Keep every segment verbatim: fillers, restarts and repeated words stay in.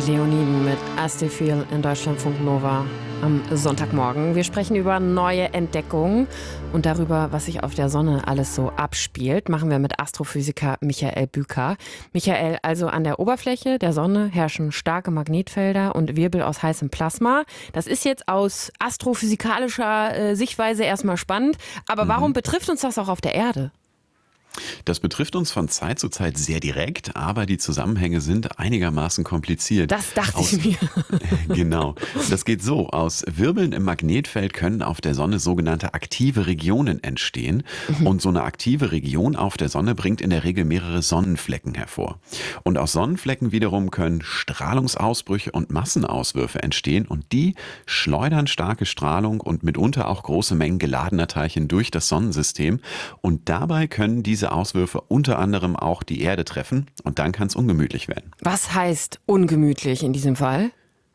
Leoniden mit I Still Feel in Deutschlandfunk Nova am Sonntagmorgen. Wir sprechen über neue Entdeckungen und darüber, was sich auf der Sonne alles so abspielt. Machen wir mit Astrophysiker Michael Büker. Michael, also an der Oberfläche der Sonne herrschen starke Magnetfelder und Wirbel aus heißem Plasma. Das ist jetzt aus astrophysikalischer äh, Sichtweise erstmal spannend. Aber warum mhm. betrifft uns das auch auf der Erde? Das betrifft uns von Zeit zu Zeit sehr direkt, aber die Zusammenhänge sind einigermaßen kompliziert. Das dachte aus, ich mir. Genau. Das geht so. Aus Wirbeln im Magnetfeld können auf der Sonne sogenannte aktive Regionen entstehen. Mhm. Und so eine aktive Region auf der Sonne bringt in der Regel mehrere Sonnenflecken hervor. Und aus Sonnenflecken wiederum können Strahlungsausbrüche und Massenauswürfe entstehen. Und die schleudern starke Strahlung und mitunter auch große Mengen geladener Teilchen durch das Sonnensystem. Und dabei können diese Diese Auswürfe unter anderem auch die Erde treffen und dann kann es ungemütlich werden. Was heißt ungemütlich in diesem Fall?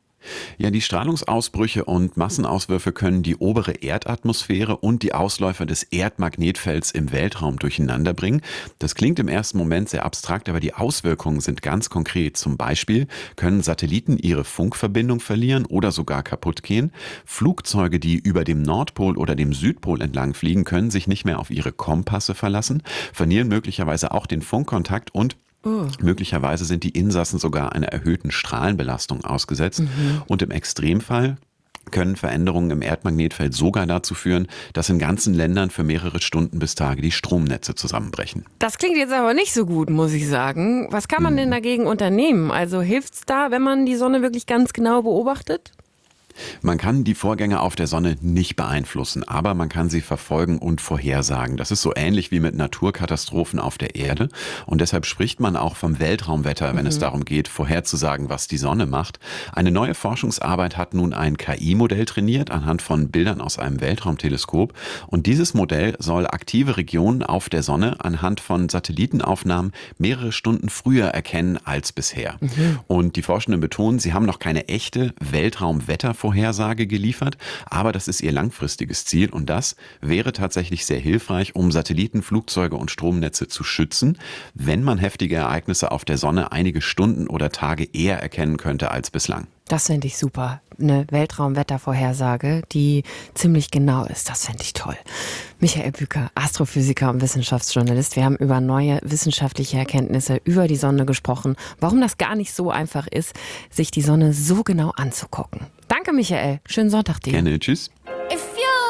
Ja, die Strahlungsausbrüche und Massenauswürfe können die obere Erdatmosphäre und die Ausläufer des Erdmagnetfelds im Weltraum durcheinander bringen. Das klingt im ersten Moment sehr abstrakt, aber die Auswirkungen sind ganz konkret. Zum Beispiel können Satelliten ihre Funkverbindung verlieren oder sogar kaputt gehen. Flugzeuge, die über dem Nordpol oder dem Südpol entlang fliegen, können sich nicht mehr auf ihre Kompasse verlassen, verlieren möglicherweise auch den Funkkontakt und Oh. möglicherweise sind die Insassen sogar einer erhöhten Strahlenbelastung ausgesetzt. Mhm. Und im Extremfall können Veränderungen im Erdmagnetfeld sogar dazu führen, dass in ganzen Ländern für mehrere Stunden bis Tage die Stromnetze zusammenbrechen. Das klingt jetzt aber nicht so gut, muss ich sagen. Was kann man mhm. denn dagegen unternehmen? Also hilft's da, wenn man die Sonne wirklich ganz genau beobachtet? Man kann die Vorgänge auf der Sonne nicht beeinflussen, aber man kann sie verfolgen und vorhersagen. Das ist so ähnlich wie mit Naturkatastrophen auf der Erde. Und deshalb spricht man auch vom Weltraumwetter, wenn mhm. es darum geht, vorherzusagen, was die Sonne macht. Eine neue Forschungsarbeit hat nun ein K I-Modell trainiert anhand von Bildern aus einem Weltraumteleskop. Und dieses Modell soll aktive Regionen auf der Sonne anhand von Satellitenaufnahmen mehrere Stunden früher erkennen als bisher. Mhm. Und die Forschenden betonen, sie haben noch keine echte Weltraumwettervorhersage Vorhersage geliefert, aber das ist ihr langfristiges Ziel und das wäre tatsächlich sehr hilfreich, um Satelliten, Flugzeuge und Stromnetze zu schützen, wenn man heftige Ereignisse auf der Sonne einige Stunden oder Tage eher erkennen könnte als bislang. Das finde ich super. Eine Weltraumwettervorhersage, die ziemlich genau ist. Das fände ich toll. Michael Büker, Astrophysiker und Wissenschaftsjournalist. Wir haben über neue wissenschaftliche Erkenntnisse über die Sonne gesprochen. Warum das gar nicht so einfach ist, sich die Sonne so genau anzugucken. Danke, Michael. Schönen Sonntag dir. Gerne. Tschüss.